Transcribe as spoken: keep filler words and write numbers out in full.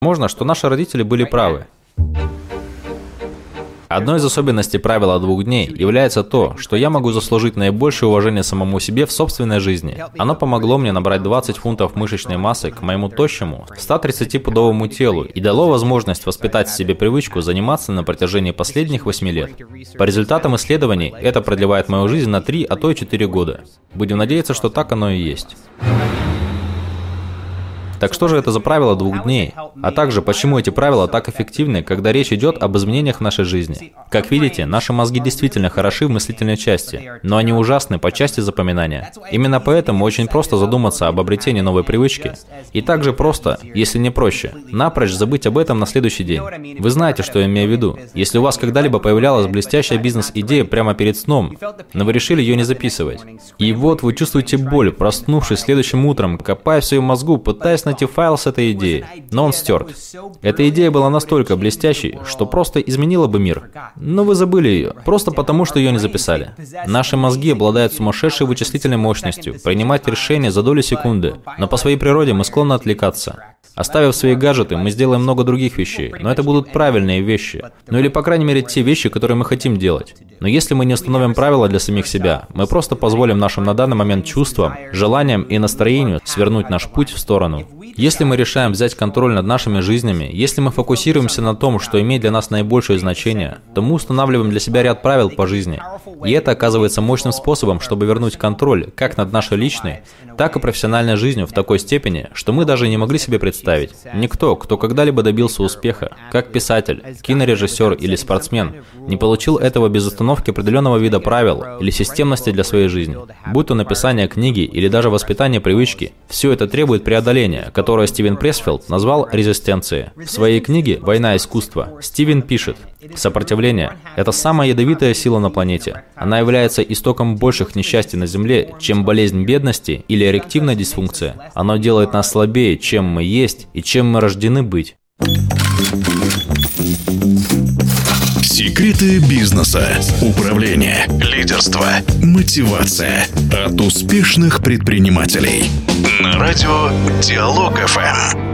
Возможно, что наши родители были правы. Одной из особенностей правила двух дней является то, что я могу заслужить наибольшее уважение самому себе в собственной жизни. Оно помогло мне набрать двадцать фунтов мышечной массы к моему тощему, ста тридцатипудовому телу и дало возможность воспитать в себе привычку заниматься на протяжении последних восьми лет. По результатам исследований, это продлевает мою жизнь на три, а то и четыре года. Будем надеяться, что так оно и есть. Так что же это за правило двух дней? А также, почему эти правила так эффективны, когда речь идет об изменениях в нашей жизни? Как видите, наши мозги действительно хороши в мыслительной части, но они ужасны по части запоминания. Именно поэтому очень просто задуматься об обретении новой привычки. И также просто, если не проще, напрочь забыть об этом на следующий день. Вы знаете, что я имею в виду. Если у вас когда-либо появлялась блестящая бизнес-идея прямо перед сном, но вы решили ее не записывать. И вот вы чувствуете боль, проснувшись следующим утром, копая в своем мозгу, пытаясь найти файл с этой идеей, но он стерт. Эта идея была настолько блестящей, что просто изменила бы мир. Но вы забыли ее, просто потому, что ее не записали. Наши мозги обладают сумасшедшей вычислительной мощностью, принимать решения за долю секунды, но по своей природе мы склонны отвлекаться. Оставив свои гаджеты, мы сделаем много других вещей, но это будут правильные вещи. Ну или, по крайней мере, те вещи, которые мы хотим делать. Но если мы не установим правила для самих себя, мы просто позволим нашим на данный момент чувствам, желаниям и настроению свернуть наш путь в сторону. Если мы решаем взять контроль над нашими жизнями, если мы фокусируемся на том, что имеет для нас наибольшее значение, то мы устанавливаем для себя ряд правил по жизни. И это оказывается мощным способом, чтобы вернуть контроль как над нашей личной, так и профессиональной жизнью в такой степени, что мы даже не могли себе представить. Никто, кто когда-либо добился успеха, как писатель, кинорежиссер или спортсмен, не получил этого без установки определенного вида правил или системности для своей жизни. Будь то написание книги или даже воспитание привычки, все это требует преодоления, которое Стивен Пресфилд назвал резистенцией. В своей книге «Война искусства» Стивен пишет: «Сопротивление – это самая ядовитая сила на планете. Она является истоком больших несчастий на Земле, чем болезнь бедности или эрективная дисфункция. Оно делает нас слабее, чем мы есть и чем мы рождены быть». Секреты бизнеса, управления, лидерства, мотивация от успешных предпринимателей. На радио Диалог эф эм.